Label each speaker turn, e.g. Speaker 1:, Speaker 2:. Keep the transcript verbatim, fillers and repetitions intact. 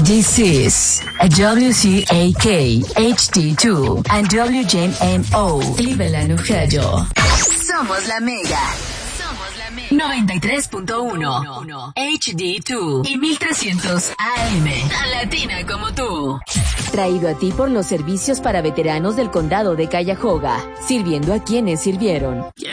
Speaker 1: J Sis, W C A K, H D two, and W J M O, Cleveland, Ohio. Somos la Mega. Somos la Mega. noventa y tres punto uno, H D dos y mil trescientos A M. Tan latina como tú.
Speaker 2: Traído a ti por los servicios para veteranos del condado de Cuyahoga, sirviendo a quienes sirvieron.